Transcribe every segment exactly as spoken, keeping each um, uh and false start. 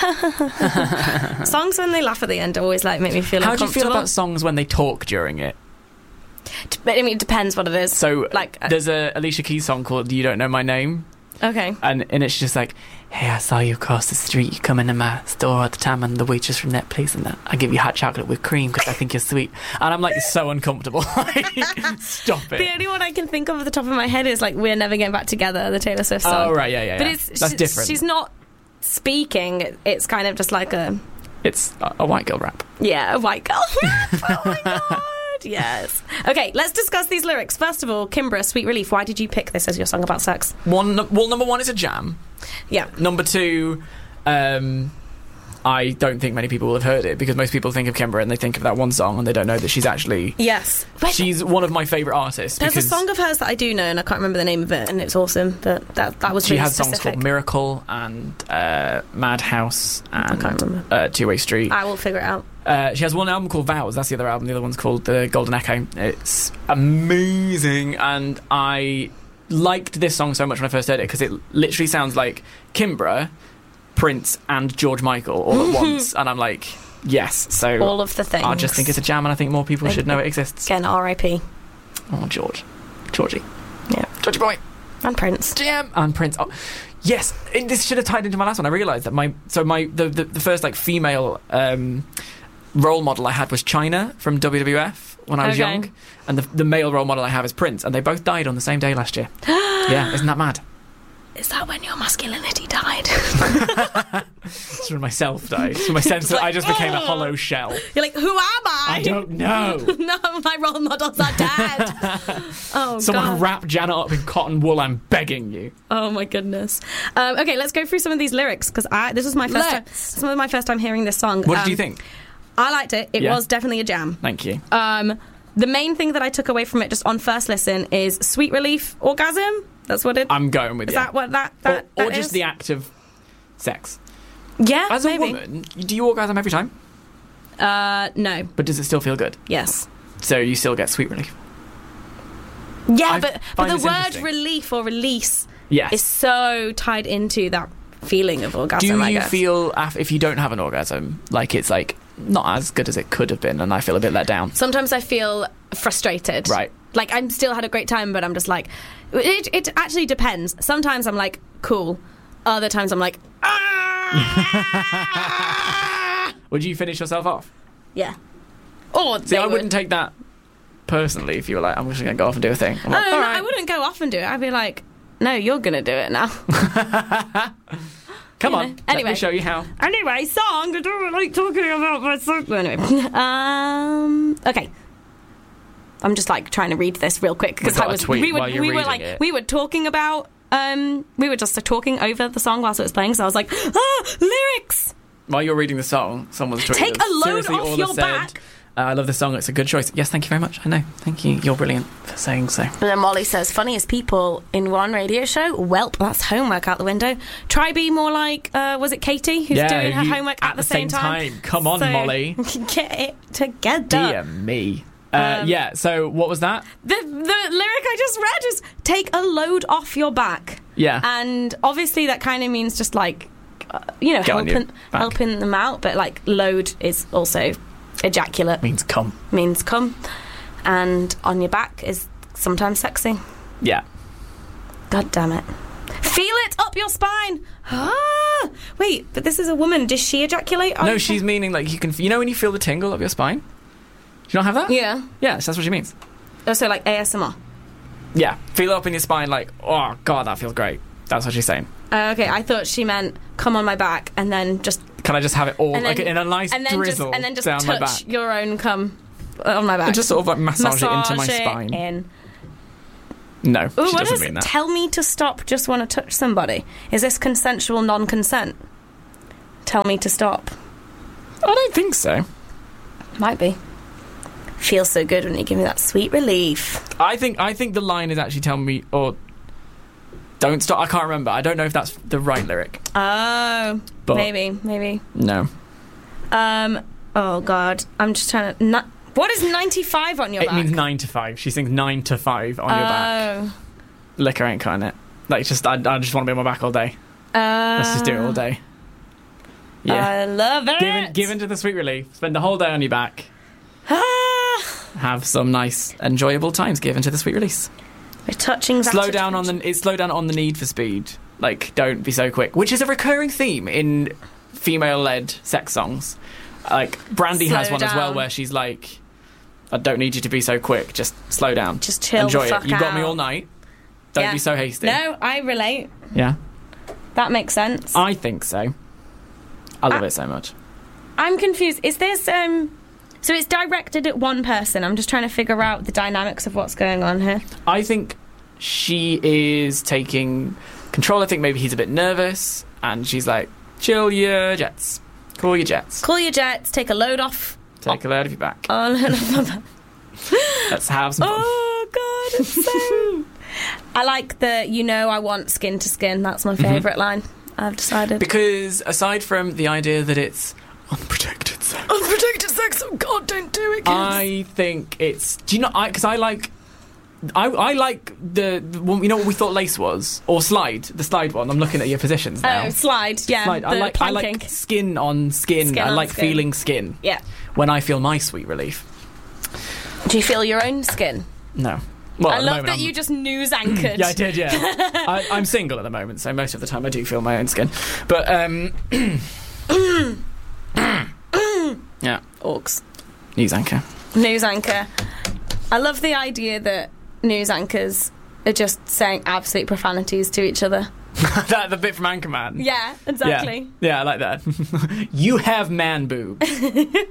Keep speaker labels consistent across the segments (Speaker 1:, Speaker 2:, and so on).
Speaker 1: Songs when they laugh at the end always like make me feel
Speaker 2: How
Speaker 1: uncomfortable.
Speaker 2: do you feel about songs when they talk during it?
Speaker 1: But I mean, it depends what it is.
Speaker 2: So,
Speaker 1: like, uh,
Speaker 2: there's a Alicia Keys song called You Don't Know My Name.
Speaker 1: Okay.
Speaker 2: And and it's just like, hey, I saw you across the street. You come into my store all the time, and the waitress from that place and that. I give you hot chocolate with cream because I think you're sweet. And I'm like so uncomfortable. Like, stop it.
Speaker 1: The only one I can think of at the top of my head is like We're Never Getting Back Together, the Taylor Swift song.
Speaker 2: Oh right, yeah, yeah.
Speaker 1: But
Speaker 2: yeah.
Speaker 1: it's
Speaker 2: that's
Speaker 1: she,
Speaker 2: different.
Speaker 1: She's not speaking. It's kind of just like a
Speaker 2: It's a, a white girl rap.
Speaker 1: yeah, a white girl rap. Oh my god. Yes. Okay, let's discuss these lyrics. First of all, Kimbra, Sweet Relief. Why did you pick this as your song about sex?
Speaker 2: One, well, number one is a jam.
Speaker 1: Yeah.
Speaker 2: Number two, um, I don't think many people will have heard it because most people think of Kimbra and they think of that one song and they don't know that she's actually
Speaker 1: Yes.
Speaker 2: she's one of my favourite artists.
Speaker 1: There's a
Speaker 2: because
Speaker 1: song of hers that I do know, and I can't remember the name of it, and it's awesome. But that that was
Speaker 2: she
Speaker 1: really
Speaker 2: has
Speaker 1: specific.
Speaker 2: songs called Miracle and uh, Madhouse and
Speaker 1: can't remember.
Speaker 2: uh, Two Way Street.
Speaker 1: I will figure it out.
Speaker 2: Uh, she has one album called Vows. That's the other album. The other one's called The Golden Echo. It's amazing, and I liked this song so much when I first heard it because it literally sounds like Kimbra, Prince, and George Michael all at once. And I'm like, yes. So
Speaker 1: All of the things.
Speaker 2: I just think it's a jam, and I think more people should know it exists.
Speaker 1: Again, R I P
Speaker 2: Oh, George, Georgie,
Speaker 1: Yeah.
Speaker 2: Georgie boy,
Speaker 1: And Prince.
Speaker 2: jam, and Prince. Oh, yes, it, this should have tied into my last one. I realised that my so my the, the, the first like female um, role model I had was Chyna from W W F when I was
Speaker 1: Okay.
Speaker 2: young, and the, the male role model I have is Prince, and they both died on the same day last year. Yeah, isn't that mad?
Speaker 1: Is that when your masculinity died?
Speaker 2: It's when myself died. It's when my sense of, I just became a hollow shell.
Speaker 1: You're like, who am I?
Speaker 2: I don't know.
Speaker 1: No, my role models are dead. Oh,
Speaker 2: Someone
Speaker 1: God.
Speaker 2: wrap Janet up in cotton wool. I'm begging you.
Speaker 1: Oh my goodness. Um, okay, let's go through some of these lyrics because I this was my first time.
Speaker 2: Let's.
Speaker 1: Some of my first time hearing this song.
Speaker 2: What
Speaker 1: Um,
Speaker 2: did you think?
Speaker 1: I liked it. It
Speaker 2: Yeah.
Speaker 1: was definitely a jam.
Speaker 2: Thank you.
Speaker 1: Um, the main thing that I took away from it just on first listen is sweet relief orgasm. That's what it.
Speaker 2: I'm going with
Speaker 1: Is
Speaker 2: you.
Speaker 1: that what that that,
Speaker 2: or or
Speaker 1: that
Speaker 2: just
Speaker 1: is?
Speaker 2: the act of sex.
Speaker 1: Yeah,
Speaker 2: As a
Speaker 1: maybe.
Speaker 2: woman, do you orgasm every time?
Speaker 1: Uh, no.
Speaker 2: But does it still feel good?
Speaker 1: Yes.
Speaker 2: So you still get sweet relief?
Speaker 1: Yeah,
Speaker 2: I
Speaker 1: but but
Speaker 2: find
Speaker 1: the
Speaker 2: this
Speaker 1: word
Speaker 2: interesting.
Speaker 1: relief or release
Speaker 2: Yes.
Speaker 1: is so tied into that feeling of orgasm.
Speaker 2: do
Speaker 1: I
Speaker 2: you
Speaker 1: guess.
Speaker 2: feel, af- if you don't have an orgasm, like it's like not as good as it could have been and I feel a bit let down?
Speaker 1: Sometimes I feel frustrated.
Speaker 2: Right.
Speaker 1: Like I'm still had a great time, but I'm just like, it, it actually depends. Sometimes I'm like, cool. Other times I'm like, ah!
Speaker 2: Would you finish yourself off?
Speaker 1: Yeah. Or
Speaker 2: See,
Speaker 1: they
Speaker 2: I
Speaker 1: would.
Speaker 2: wouldn't take that personally if you were like, I'm just going to go off and do a thing. I'm
Speaker 1: No,
Speaker 2: like,
Speaker 1: no, no,
Speaker 2: "All
Speaker 1: I
Speaker 2: right."
Speaker 1: wouldn't go off and do it. I'd be like, no, you're gonna do it now.
Speaker 2: Come
Speaker 1: you
Speaker 2: on,
Speaker 1: know.
Speaker 2: let
Speaker 1: Anyway.
Speaker 2: me show you how.
Speaker 1: Anyway, song. I don't like talking about my song. Anyway, um, okay. I'm just like trying to read this real quick because
Speaker 2: We've got
Speaker 1: I
Speaker 2: a
Speaker 1: was
Speaker 2: tweet
Speaker 1: we were
Speaker 2: while you're
Speaker 1: we were
Speaker 2: reading
Speaker 1: like
Speaker 2: it.
Speaker 1: we were talking about um we were just uh, talking over the song whilst it was playing. So I was like, ah, lyrics.
Speaker 2: While you're reading the song, someone's tweeted.
Speaker 1: Take a load
Speaker 2: Seriously,
Speaker 1: off
Speaker 2: all
Speaker 1: your
Speaker 2: has said,
Speaker 1: back.
Speaker 2: Uh, I love this song. It's a good choice. Yes, thank you very much. I know. Thank you. You're brilliant for saying so.
Speaker 1: And then Molly says, funniest people in one radio show? Welp, that's homework out the window. Try be more like, uh, was it Katie who's
Speaker 2: Yeah,
Speaker 1: doing her
Speaker 2: you-
Speaker 1: homework at,
Speaker 2: at the same time. Come on,
Speaker 1: So,
Speaker 2: Molly.
Speaker 1: Get it together.
Speaker 2: Dear me. Uh,
Speaker 1: Um,
Speaker 2: yeah, so what was that?
Speaker 1: The, the lyric I just read is, take a load off your back.
Speaker 2: Yeah.
Speaker 1: And obviously that kind of means just like, uh, you know,
Speaker 2: Get on your
Speaker 1: helping,
Speaker 2: back.
Speaker 1: helping them out. But like load is also ejaculate,
Speaker 2: Means come.
Speaker 1: means come. And on your back is sometimes sexy.
Speaker 2: Yeah.
Speaker 1: God damn it. Feel it up your spine. Ah! Wait, but this is a woman. Does she ejaculate? on-
Speaker 2: No, she's meaning like you can. You know when you feel the tingle up your spine? Do you not have that?
Speaker 1: Yeah.
Speaker 2: Yes, that's what she means.
Speaker 1: Also, like A S M R.
Speaker 2: Yeah, feel it up in your spine like, oh god, that feels great. That's what she's saying.
Speaker 1: Uh, okay, I thought she meant come on my back and then just
Speaker 2: Can I just have it all
Speaker 1: and
Speaker 2: like
Speaker 1: then-
Speaker 2: in a nice
Speaker 1: and then just
Speaker 2: drizzle
Speaker 1: and then just
Speaker 2: down my
Speaker 1: touch
Speaker 2: back?
Speaker 1: your own cum on my back.
Speaker 2: And just sort of like massage, it into my
Speaker 1: Massage it
Speaker 2: spine.
Speaker 1: in.
Speaker 2: No,
Speaker 1: Ooh,
Speaker 2: she
Speaker 1: what
Speaker 2: doesn't
Speaker 1: does
Speaker 2: mean that.
Speaker 1: tell me to stop? Just want to touch somebody. Is this consensual non-consent? Tell me to stop.
Speaker 2: I don't think so.
Speaker 1: Might be. Feels so good when you give me that sweet relief.
Speaker 2: I think I think the line is actually tell me or don't stop. I can't remember. I don't know if that's the right lyric.
Speaker 1: Oh,
Speaker 2: But-
Speaker 1: maybe, maybe.
Speaker 2: No.
Speaker 1: Um. Oh God, I'm just trying to. Not, what is ninety-five on your
Speaker 2: It
Speaker 1: back?
Speaker 2: means nine to five. She sings nine to five on your back.
Speaker 1: Oh.
Speaker 2: Liquor ain't cutting it. Like, just I, I just want to be on my back all day.
Speaker 1: Uh,
Speaker 2: Let's just do it all day. Yeah.
Speaker 1: I love it.
Speaker 2: Give in, give in to the sweet relief. Spend the whole day on your back. Have some nice, enjoyable times. Give in to the sweet release.
Speaker 1: We're touching that.
Speaker 2: Slow down on the. It's slow down on the need for speed. Like, don't be so quick. Which is a recurring theme in female-led sex songs. Like, Brandy
Speaker 1: Slow
Speaker 2: has one as well,
Speaker 1: down.
Speaker 2: where she's like, "I don't need you to be so quick. Just slow down.
Speaker 1: Just chill
Speaker 2: Enjoy
Speaker 1: the fuck
Speaker 2: it. You've got me
Speaker 1: out."
Speaker 2: all night. Don't
Speaker 1: Yeah.
Speaker 2: be so hasty."
Speaker 1: No, I relate.
Speaker 2: Yeah.
Speaker 1: That makes sense.
Speaker 2: I think so. I love
Speaker 1: I-
Speaker 2: it so much.
Speaker 1: I'm confused. Is this um? So it's directed at one person. I'm just trying to figure out the dynamics of what's going on here.
Speaker 2: I think she is taking control. I think maybe he's a bit nervous, and she's like, "Chill your jets. Cool your jets.
Speaker 1: Call your jets. Take a load off.
Speaker 2: Take a load of your back.
Speaker 1: Oh, load off my back.
Speaker 2: Let's have some fun."
Speaker 1: Oh God, it's so. I like the. You know, I want skin to skin. That's my favourite line. I've decided.
Speaker 2: Because aside from the idea that it's unprotected sex,
Speaker 1: Unprotected sex. Oh God, don't do it. Kids.
Speaker 2: I think it's. Do you know? I because I like. I, I like the, the one. You know what we thought lace was, or slide, the slide one. I'm looking at your positions now.
Speaker 1: Oh, slide. Yeah.
Speaker 2: Slide.
Speaker 1: The
Speaker 2: I like.
Speaker 1: planking.
Speaker 2: I like skin on skin.
Speaker 1: Skin
Speaker 2: I
Speaker 1: on
Speaker 2: like
Speaker 1: skin.
Speaker 2: feeling skin
Speaker 1: Yeah.
Speaker 2: when I feel my sweet relief.
Speaker 1: Do you feel your own skin?
Speaker 2: No. Well,
Speaker 1: I
Speaker 2: at the
Speaker 1: love
Speaker 2: moment
Speaker 1: that
Speaker 2: I'm-
Speaker 1: you just news anchored.
Speaker 2: Yeah, I did. Yeah, I, I'm single at the moment, so most of the time I do feel my own skin. But um, yeah,
Speaker 1: Orcs.
Speaker 2: news anchor.
Speaker 1: News anchor. I love the idea that news anchors are just saying absolute profanities to each other.
Speaker 2: That the bit from Anchorman.
Speaker 1: Yeah, exactly.
Speaker 2: Yeah, yeah, I like that. You have man boobs.
Speaker 1: Oh,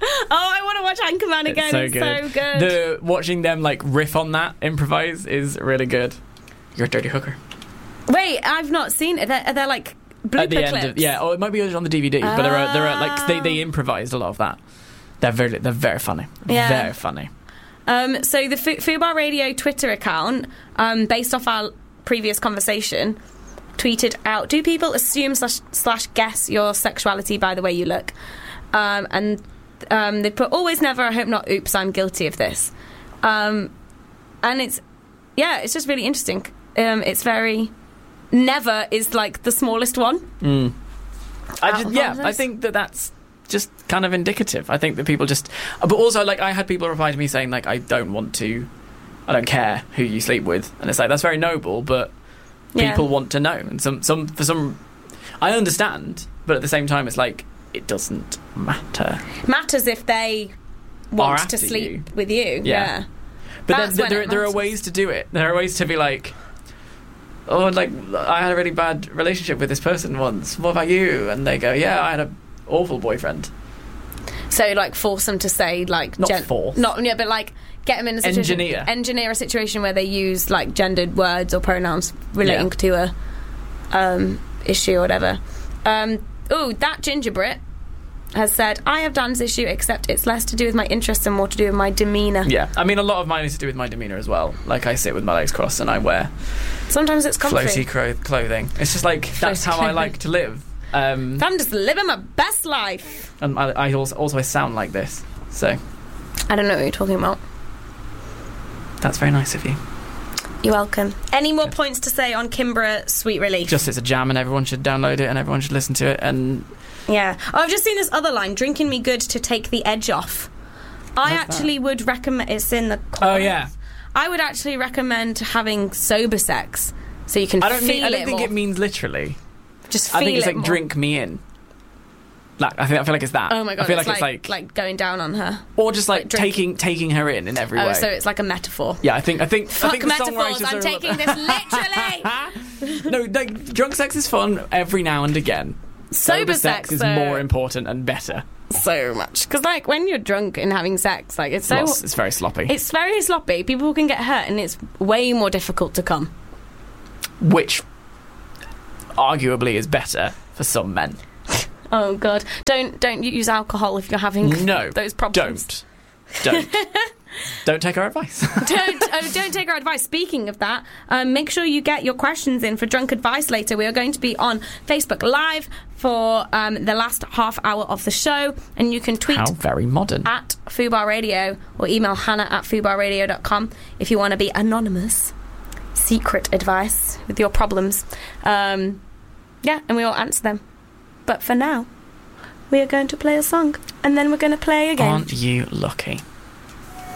Speaker 1: I want to watch Anchorman again.
Speaker 2: It's so
Speaker 1: It's
Speaker 2: good.
Speaker 1: so good.
Speaker 2: The watching them like riff on that, improvise is really good. You're a dirty hooker.
Speaker 1: Wait, I've not seen it. Are there, are there like blooper
Speaker 2: At the end
Speaker 1: clips?
Speaker 2: of yeah, or it might be on the D V D, but there are there are like they, they improvised a lot of that. They're very they're very funny.
Speaker 1: Yeah.
Speaker 2: Very funny.
Speaker 1: Um, so the Fu- Fubar Radio Twitter account, um, based off our previous conversation, tweeted out, "Do people assume slash, slash guess your sexuality by the way you look?" Um, and um, they put, "Always, never, I hope not, oops, I'm guilty of this." Um, and it's, yeah, it's just really interesting. Um, it's very, never is like the smallest one.
Speaker 2: Mm. I
Speaker 1: Out
Speaker 2: just,
Speaker 1: of
Speaker 2: yeah,
Speaker 1: all of
Speaker 2: I
Speaker 1: those?
Speaker 2: think that that's just kind of indicative. I think that people just, but also like I had people reply to me saying like I don't want to, I don't care who you sleep with, and it's like that's very noble, but
Speaker 1: Yeah.
Speaker 2: people want to know, and some some for some, I understand, but at the same time it's like it doesn't matter.
Speaker 1: Matters if they
Speaker 2: Are
Speaker 1: want
Speaker 2: after
Speaker 1: to sleep
Speaker 2: you.
Speaker 1: with you. Yeah.
Speaker 2: But
Speaker 1: That's
Speaker 2: then
Speaker 1: when
Speaker 2: there,
Speaker 1: it
Speaker 2: there are
Speaker 1: matters.
Speaker 2: ways to do it. There are ways to be like, oh, like I had a really bad relationship with this person once. What about you? And they go, yeah, I had an awful boyfriend.
Speaker 1: So, like, force them to say, like...
Speaker 2: Not force.
Speaker 1: Not, yeah, but, like, get them in a situation...
Speaker 2: Engineer.
Speaker 1: Engineer a situation where they use, like, gendered words or pronouns relating
Speaker 2: Yeah.
Speaker 1: to a um, issue or whatever. Um, ooh, that Ginger Brit has said, "I have Dan's issue, except it's less to do with my interests and more to do with my demeanour."
Speaker 2: Yeah, I mean, a lot of mine is to do with my demeanour as well. Like, I sit with my legs crossed and I wear
Speaker 1: Sometimes it's comfy.
Speaker 2: floaty cro- clothing. It's just like, that's
Speaker 1: Floaty
Speaker 2: how I
Speaker 1: clothing.
Speaker 2: like to live. Um,
Speaker 1: I'm just living my best life.
Speaker 2: and I, I also, also sound like this. So,
Speaker 1: I don't know what you're talking about.
Speaker 2: that's very nice of you.
Speaker 1: You're welcome. Any more points to say on Kimbra Sweet Relief?
Speaker 2: Just it's a jam and everyone should download it and everyone should listen to it. And
Speaker 1: Yeah. Oh, I've just seen this other line, "Drinking me good to take the edge off." I
Speaker 2: What's
Speaker 1: actually would recommend... It's in the corner.
Speaker 2: oh, yeah.
Speaker 1: I would actually recommend having sober sex so you can
Speaker 2: I don't,
Speaker 1: feel
Speaker 2: mean, I don't
Speaker 1: it
Speaker 2: think
Speaker 1: more.
Speaker 2: it means literally.
Speaker 1: Just feel
Speaker 2: I think it's
Speaker 1: it
Speaker 2: like
Speaker 1: more.
Speaker 2: drink me in. Like I think I feel like it's that.
Speaker 1: Oh my god!
Speaker 2: I feel
Speaker 1: it's
Speaker 2: like,
Speaker 1: like,
Speaker 2: it's
Speaker 1: like
Speaker 2: like,
Speaker 1: going down on her.
Speaker 2: or just like,
Speaker 1: like drinking-
Speaker 2: taking taking her in in every
Speaker 1: Oh,
Speaker 2: way.
Speaker 1: so it's like a metaphor.
Speaker 2: Yeah, I think I think I
Speaker 1: Fuck
Speaker 2: think the
Speaker 1: metaphors!
Speaker 2: songwriters
Speaker 1: I'm
Speaker 2: are-
Speaker 1: taking this literally.
Speaker 2: No, like drunk sex is fun every now and again.
Speaker 1: Sober
Speaker 2: sex,
Speaker 1: sex,
Speaker 2: is
Speaker 1: though.
Speaker 2: more important and better.
Speaker 1: So much because, like, when you're drunk and having sex, like it's so
Speaker 2: Lots- it's very sloppy.
Speaker 1: it's very sloppy. People can get hurt, and it's way more difficult to come.
Speaker 2: Which arguably is better for some men.
Speaker 1: Oh god! Don't don't use alcohol if you're having
Speaker 2: No,
Speaker 1: those problems.
Speaker 2: Don't. Don't. Don't take our advice.
Speaker 1: don't oh, don't take our advice. Speaking of that, um, make sure you get your questions in for Drunk Advice later. We are going to be on Facebook Live for um, the last half hour of the show, and you can tweet
Speaker 2: How very modern.
Speaker 1: at Fubar Radio or email Hannah at fubar radio dot com if you want to be anonymous. Secret advice with your problems. Um, yeah, and we will answer them. But for now, we are going to play a song. And then we're going to play again.
Speaker 2: Aren't you lucky?